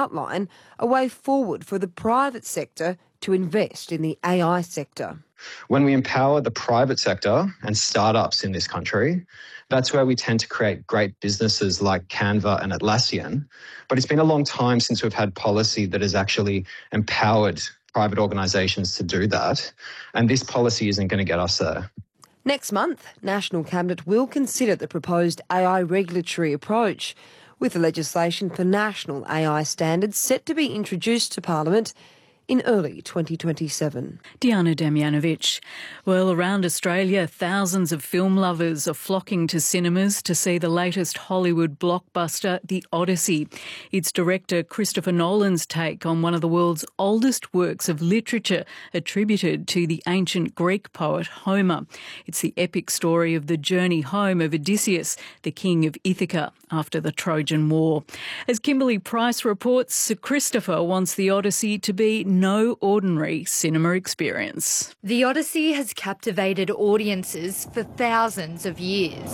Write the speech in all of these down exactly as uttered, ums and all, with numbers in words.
outline a way forward for the private sector to invest in the A I sector. When we empower the private sector and startups in this country, that's where we tend to create great businesses like Canva and Atlassian. But it's been a long time since we've had policy that has actually empowered private organisations to do that. And this policy isn't going to get us there. Next month, National Cabinet will consider the proposed A I regulatory approach, with the legislation for national A I standards set to be introduced to Parliament in early twenty twenty-seven. Diana Damjanovic. Well, around Australia, thousands of film lovers are flocking to cinemas to see the latest Hollywood blockbuster, The Odyssey. It's director Christopher Nolan's take on one of the world's oldest works of literature attributed to the ancient Greek poet Homer. It's the epic story of the journey home of Odysseus, the king of Ithaca, after the Trojan War. As Kimberly Price reports, Sir Christopher wants The Odyssey to be no ordinary cinema experience. The Odyssey has captivated audiences for thousands of years.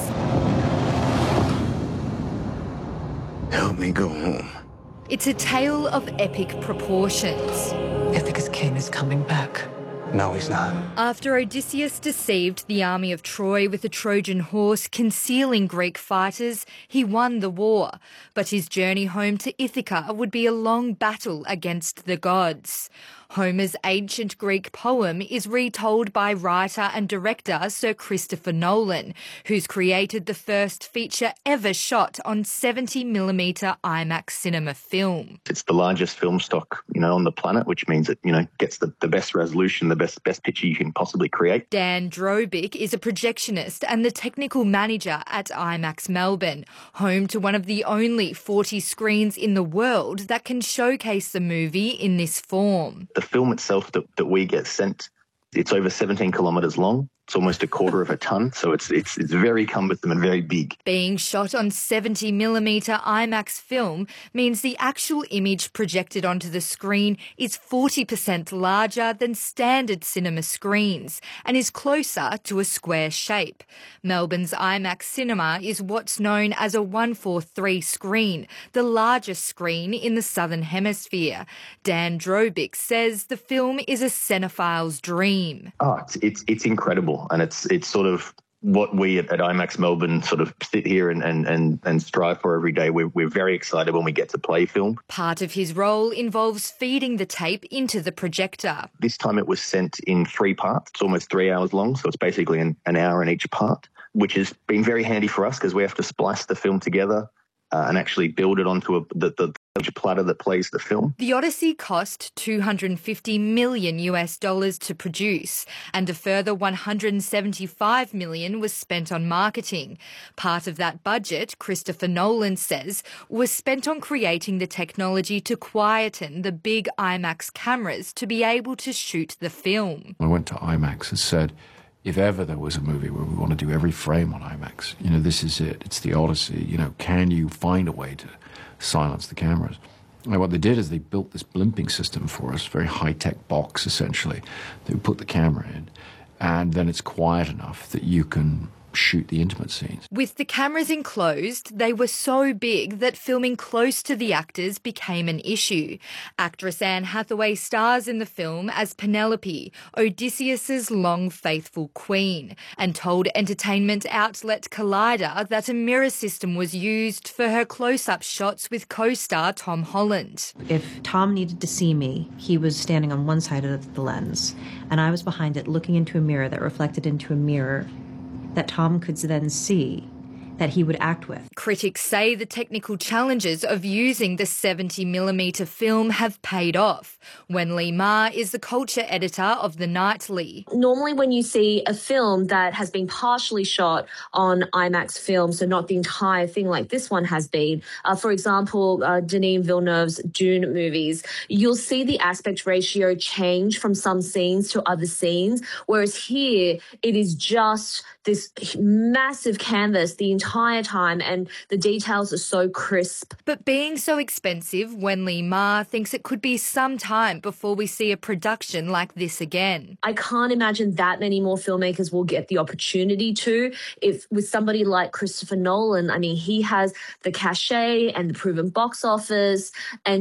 Help me go home. It's a tale of epic proportions. Ithaca's king is coming back. No, he's not. After Odysseus deceived the army of Troy with a Trojan horse, concealing Greek fighters, he won the war. But his journey home to Ithaca would be a long battle against the gods. Homer's ancient Greek poem is retold by writer and director Sir Christopher Nolan, who's created the first feature ever shot on seventy millimeter IMAX cinema film. It's the largest film stock, you know, on the planet, which means it, you know, gets the, the best resolution, the best best picture you can possibly create. Dan Drobick is a projectionist and the technical manager at IMAX Melbourne, home to one of the only forty screens in the world that can showcase the movie in this form. The film itself that, that we get sent, it's over seventeen kilometres long. It's almost a quarter of a tonne, so it's it's it's very cumbersome and very big. Being shot on seventy millimeter IMAX film means the actual image projected onto the screen is forty percent larger than standard cinema screens and is closer to a square shape. Melbourne's IMAX Cinema is what's known as a one forty-three screen, the largest screen in the Southern Hemisphere. Dan Drobick says the film is a cinephile's dream. Oh, it's it's, it's incredible. And it's it's sort of what we at, at IMAX Melbourne sort of sit here and, and, and, and strive for every day. We're, we're very excited when we get to play film. Part of his role involves feeding the tape into the projector. This time it was sent in three parts. It's almost three hours long, so it's basically an, an hour in each part, which has been very handy for us because we have to splice the film together uh, and actually build it onto a, the, the platter that plays the film. The Odyssey cost two hundred fifty million US dollars to produce, and a further one hundred seventy-five million was spent on marketing. Part of that budget, Christopher Nolan says, was spent on creating the technology to quieten the big IMAX cameras to be able to shoot the film. I went to IMAX and said, if ever there was a movie where we want to do every frame on IMAX, you know, this is it. It's The Odyssey. You know, can you find a way to silence the cameras? And what they did is they built this blimping system for us, very high-tech box, essentially. They would put the camera in, and then it's quiet enough that you can shoot the intimate scenes. With the cameras enclosed, they were so big that filming close to the actors became an issue. Actress Anne Hathaway stars in the film as Penelope, Odysseus's long faithful queen, and told entertainment outlet Collider that a mirror system was used for her close-up shots with co-star Tom Holland. If Tom needed to see me, he was standing on one side of the lens, and I was behind it looking into a mirror that reflected into a mirror that Tom could then see that he would act with. Critics say the technical challenges of using the seventy millimeter film have paid off. Wenli Ma is the culture editor of The Nightly. Normally when you see a film that has been partially shot on IMAX film, so not the entire thing like this one has been, uh, for example, uh, Denis Villeneuve's Dune movies, you'll see the aspect ratio change from some scenes to other scenes, whereas here it is just this massive canvas the entire time and the details are so crisp. But being so expensive, Wenli Ma thinks it could be some time before we see a production like this again. I can't imagine that many more filmmakers will get the opportunity to. If with somebody like Christopher Nolan, I mean, he has the cachet and the proven box office, and